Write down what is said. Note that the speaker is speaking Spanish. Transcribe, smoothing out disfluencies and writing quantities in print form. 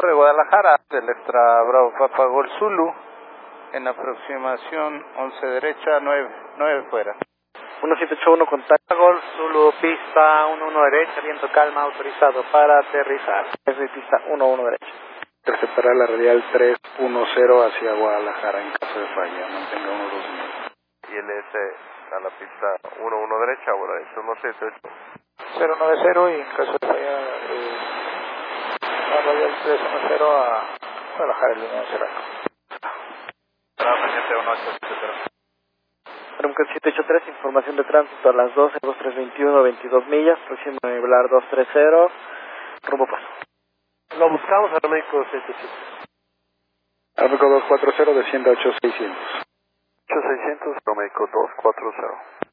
de Guadalajara, del extra Bravo Papa Gol Zulu, en aproximación 11 derecha, 9 fuera. 1781 contacto. Gol Zulu, pista 11 derecha, viento calma, autorizado para aterrizar. F pista 11 derecha. Interceptará la radial 310 hacia Guadalajara en caso de falla, mantenga 129. Y LS a la pista 11 derecha, ahora es 178. 090 y en caso de falla, la radial 310 a Guadalajara, línea Cerraco. Teniente 1870. Trumcat 783, información de tránsito a las 12, 2321, 22 millas, próximo a nivelar 230, rumbo paso. Lo buscamos a México 77. Aeroméxico 240, descienda 8600. 8600, México 240.